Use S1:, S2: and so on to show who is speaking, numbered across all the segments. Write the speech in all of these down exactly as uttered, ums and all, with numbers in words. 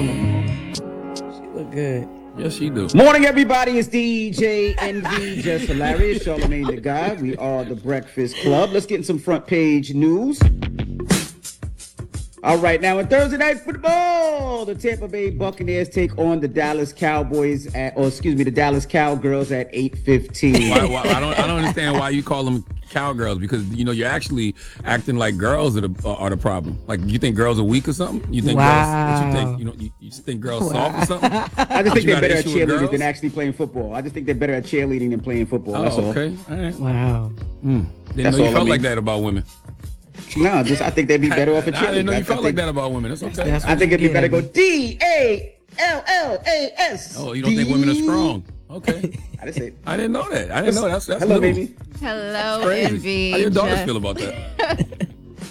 S1: mama. She look good.
S2: Yes, she do.
S3: Morning, everybody. It's D J N V, Just Hilarious, Charlamagne the Guy. We are the Breakfast Club. Let's get in some front page news. All right, now in Thursday Night Football, the Tampa Bay Buccaneers take on the Dallas Cowboys at, or excuse me, the Dallas Cowgirls at eight fifteen.
S2: Why, why, I don't, I don't understand why you call them cowgirls, because you know you're actually acting like girls are the, are the problem. Like, you think girls are weak or something? You think
S1: wow.
S2: girls? What you think? You know, you, you just think girls wow. soft or something?
S3: I just think they're better at cheerleading than actually playing football. I just think they're better at cheerleading than playing football.
S2: Oh,
S3: That's all.
S2: okay. All right.
S1: Wow.
S2: Mm. Didn't
S3: That's
S2: know you
S3: all
S2: felt
S3: I mean.
S2: like that about women.
S3: No, just I think they'd be better off at cheerleading.
S2: I didn't know you
S3: I,
S2: felt
S3: I
S2: like
S3: think,
S2: that about women. That's okay.
S1: That's
S3: I think it'd be better to
S1: at.
S3: go D A L L A S.
S2: Oh, you don't think women are strong? Okay.
S3: I didn't say.
S2: I didn't know that. I didn't know that's that's
S3: Hello,
S2: little.
S3: baby.
S4: Hello, Envy.
S2: How your daughters
S4: Jeff.
S2: feel about that?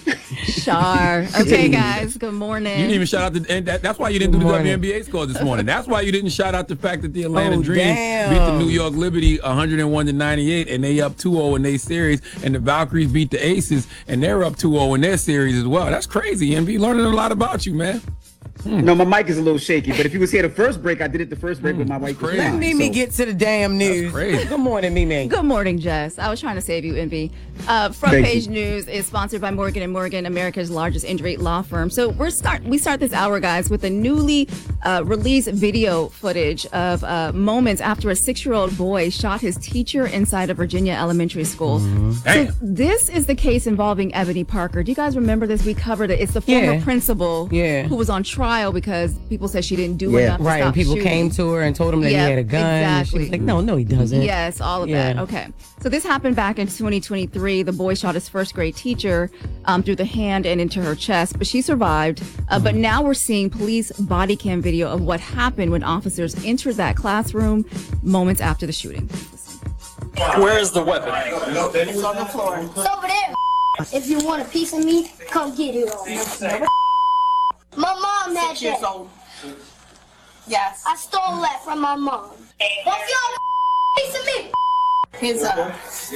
S4: Shar. Okay, guys. Good morning.
S2: You didn't even shout out the, and that, that's why you didn't do the
S1: Good
S2: W
S1: morning.
S2: N B A score this morning. That's why you didn't shout out the fact that the Atlanta
S1: Oh,
S2: Dream
S1: damn.
S2: beat the New York Liberty one hundred one to ninety-eight, and they up two oh in their series, and the Valkyries beat the Aces, and they're up two oh in their series as well. That's crazy, Envy. Learning a lot about you, man.
S3: Hmm. No, my mic is a little shaky, but if you was here the first break, I did it the first break
S2: Mm,
S3: with my mic.
S2: crazy.
S1: Let Mimi
S3: so.
S1: get to the damn news.
S2: crazy.
S1: Good morning, Mimi.
S4: Good morning, Jess. I was trying to save you, Envy. Uh, front
S3: Thank
S4: page
S3: you.
S4: news is sponsored by Morgan and Morgan, America's largest injury law firm. So we're start we start this hour, guys, with a newly uh, released video footage of uh, moments after a six-year-old boy shot his teacher inside a Virginia elementary school.
S2: Mm-hmm.
S4: So
S2: Damn.
S4: this is the case involving Ebony Parker. Do you guys remember this? We covered it. It's the former
S1: Yeah.
S4: principal
S1: Yeah.
S4: who was on trial because people said she didn't do
S3: Yeah.
S4: enough to
S1: Right,
S4: stop
S1: and people
S4: shooting.
S1: came to her and told him that
S4: Yep,
S1: he had a gun. And she was
S4: exactly.
S1: like, no, no, he doesn't.
S4: Yes, all of
S1: Yeah.
S4: that. Okay. So this happened back in twenty twenty-three. The boy shot his first grade teacher um, through the hand and into her chest, but she survived. Uh, but now we're seeing police body cam video of what happened when officers entered that classroom moments after the shooting.
S5: Where is the weapon?
S6: It's on the floor. It's over there. If you want a piece of me, come get it. My mom had
S5: Six years
S6: that.
S5: old. Yes.
S6: I stole that from my mom. Both y'all piece of me.
S5: His, uh,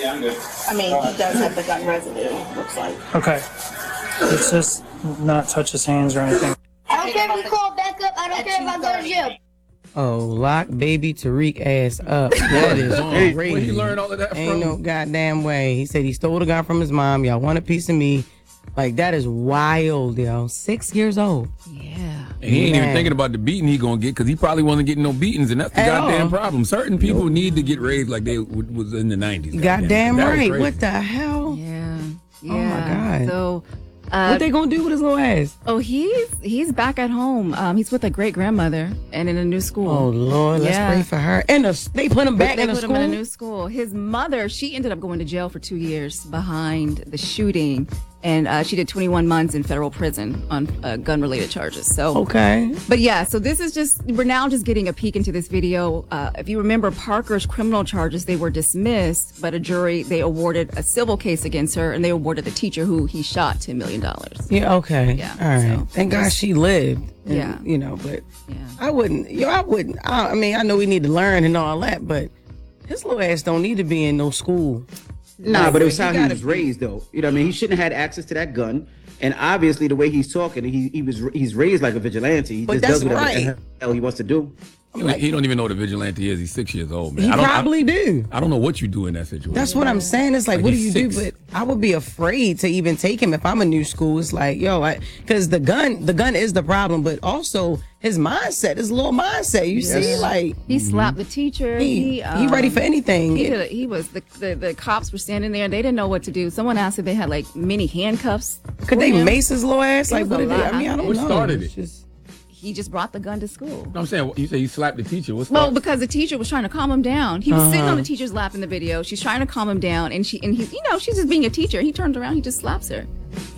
S5: I mean, he does have the gun residue, looks like.
S7: Okay. It's just not touch his hands or anything.
S6: I don't care if we call back up. I don't care if I go to jail.
S1: Oh, lock baby Tariq ass up. That is
S2: Where
S1: crazy.
S2: you learn all of that
S1: Ain't
S2: from?
S1: no goddamn way. He said he stole the gun from his mom. Y'all want a piece of me. Like, that is wild, yo. Six years old.
S4: Yeah.
S2: And he ain't
S1: Man.
S2: even thinking about the beating he gonna get, because he probably wasn't getting no beatings, and that's the
S1: At
S2: goddamn
S1: all.
S2: problem. Certain people need to get raised like they w- was in the nineties.
S1: Goddamn
S2: That was
S1: right.
S2: crazy.
S1: What the hell?
S4: Yeah. Yeah.
S1: Oh, my God.
S4: So, uh,
S1: What they gonna do with his little ass?
S4: oh, he's he's back at home. Um, he's with a great grandmother and in a new school.
S1: Oh, Lord. Let's
S4: Yeah.
S1: pray for her. And the, they put him back
S4: They
S1: in the
S4: put
S1: school?
S4: him in a new school. His mother, she ended up going to jail for two years behind the shooting, and uh, she did twenty-one months in federal prison on uh, gun-related charges. So,
S1: Okay.
S4: but yeah, so this is just we're now just getting a peek into this video. Uh, if you remember, Parker's criminal charges, they were dismissed, but a jury they awarded a civil case against her, and they awarded the teacher who he shot ten million dollars.
S1: Yeah, okay.
S4: Yeah,
S1: All right.
S4: so
S1: Thank God she lived. And,
S4: Yeah.
S1: You know, but
S4: Yeah.
S1: I wouldn't, yo, I wouldn't. I, I mean, I know we need to learn and all that, but his little ass don't need to be in no school.
S3: Nah, but it was
S1: He
S3: how he
S1: gotta
S3: was
S1: be-
S3: raised, though. You know what I mean? He shouldn't have had access to that gun. And obviously, the way he's talking, he he was he's raised like a vigilante. He
S1: But
S3: just
S1: that's
S3: does whatever
S1: right.
S3: the hell he wants to do.
S2: He don't- He don't even know what a vigilante is. He's six years old, man.
S1: He
S2: I don't,
S1: probably do.
S2: I, I don't know what you do in that situation.
S1: That's what I'm saying. It's like,
S2: Like,
S1: what do
S2: he's
S1: you do?
S2: six.
S1: But I would be afraid to even take him if I'm a new school. It's like, yo, I because the gun, the gun is the problem, but also his mindset, his little mindset. You see, like
S4: He slapped the teacher.
S1: he,
S4: He um,
S1: he ready for anything.
S4: He, did, he was the, the the cops were standing there. They didn't know what to do. Someone asked if they had like mini handcuffs.
S1: Could
S4: for
S1: they
S4: him.
S1: mace his little ass?
S4: It
S1: Like,
S4: was
S1: what
S4: a
S1: did they?
S4: lot.
S1: I mean, I don't
S2: What
S1: know.
S2: started
S1: It's
S2: it?
S1: just-
S4: He just brought the gun to school.
S2: No, I'm saying, you say he slapped the teacher. What's
S4: Well,
S2: that?
S4: because the teacher was trying to calm him down. He was sitting on the teacher's lap in the video. She's trying to calm him down, and she and he's you know she's just being a teacher. He turns around, he just slaps her.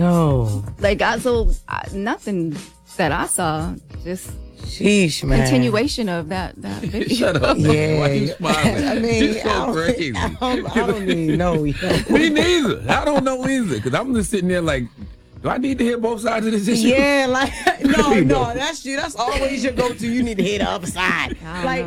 S1: Yo,
S4: Like I so I, nothing that I saw. Just
S1: sheesh, man.
S4: continuation of that that video.
S2: Shut up. man.
S1: Yeah.
S2: Why you smiling?
S1: I mean,
S2: You're so
S1: I don't,
S2: crazy.
S1: I don't, I don't even know. yo.
S2: Me neither. I don't know either. Because I'm just sitting there like, do I need to hear both sides of this issue?
S1: Yeah, like no, no, that's you. That's always your go-to. You need to hit the other side.
S4: I don't
S1: Like